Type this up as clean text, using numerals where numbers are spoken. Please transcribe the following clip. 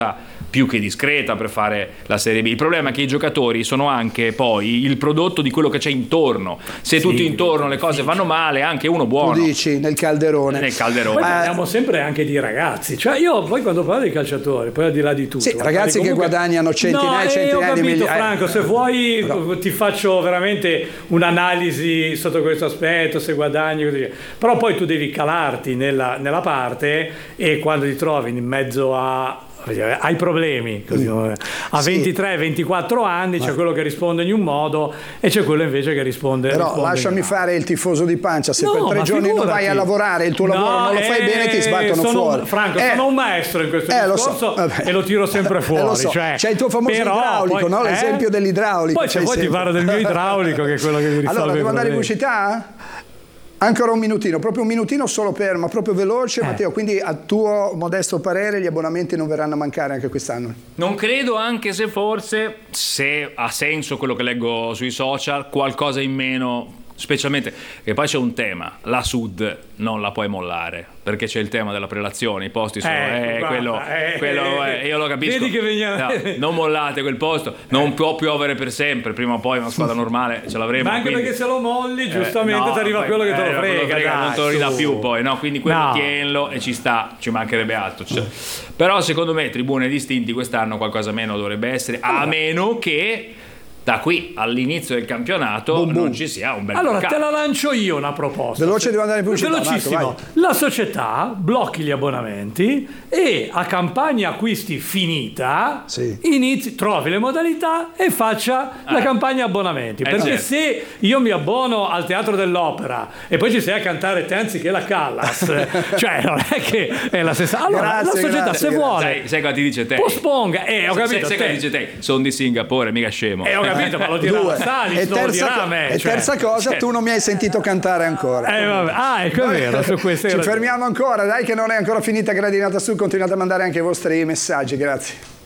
più che discreta per fare la Serie B. Il problema è che i giocatori sono anche poi il prodotto di quello che c'è intorno. Se tutti intorno le cose vanno male, anche uno buono. Tu dici nel calderone. Poi parliamo sempre anche di ragazzi. Cioè io poi quando parlo di calciatori, poi al di là di tutto. Sì, ragazzi comunque, che guadagnano centinaia e centinaia di milioni. Franco, se vuoi ti faccio veramente un'analisi sotto questo aspetto, se guadagni così. Però poi tu devi calarti nella parte, e quando ti trovi in mezzo ai problemi così, a 23-24 anni c'è quello che risponde in un modo e c'è quello invece che risponde lasciami fare il tifoso di pancia. Se per 3 giorni non vai a lavorare, il tuo lavoro non lo fai bene, ti sbattono fuori. Franco, sono un maestro in questo discorso e lo tiro sempre fuori. C'è il tuo famoso idraulico, no? L'esempio dell'idraulico. Poi se vuoi ti parlo del mio idraulico, che è quello che mi risolve. Allora devo andare in pubblicità? Ancora un minutino, proprio un minutino solo ma proprio veloce, Matteo. Quindi a tuo modesto parere gli abbonamenti non verranno a mancare anche quest'anno? Non credo, anche se forse, se ha senso quello che leggo sui social, qualcosa in meno, specialmente, che poi c'è un tema, la Sud non la puoi mollare, perché c'è il tema della prelazione, i posti sono quello io l'ho capisco. Vedi che veniamo... non mollate quel posto, non può piovere per sempre, prima o poi una squadra normale ce l'avremo. Ma anche quindi, perché se lo molli giustamente ti arriva quello che te lo frega, non te lo ridà più poi, no? Quindi quello tienlo e ci sta, ci mancherebbe altro. Però secondo me Tribune Distinti quest'anno qualcosa meno dovrebbe essere, a meno che da qui all'inizio del campionato non ci sia un bel mercato. Te la lancio io una proposta. Veloce, devo andare in pubblicità. Velocissimo. Marco, la società blocchi gli abbonamenti e a campagna acquisti finita trovi le modalità e faccia la campagna abbonamenti. Perché se io mi abbono al Teatro dell'Opera e poi ci sei a cantare te anziché la Callas, cioè non è che è la stessa. Allora la società se vuole sai cosa ti dice te? Posponga. Ho capito. Sai cosa ti dice te? Sono di Singapore, mica scemo. Ho capito, ma lo dirà Stanis, terza cosa, tu non mi hai sentito cantare ancora. Ecco, è vero, su questo ci fermiamo ancora, dai, che non è ancora finita Gradinata Sud, continuate a mandare anche i vostri messaggi, grazie.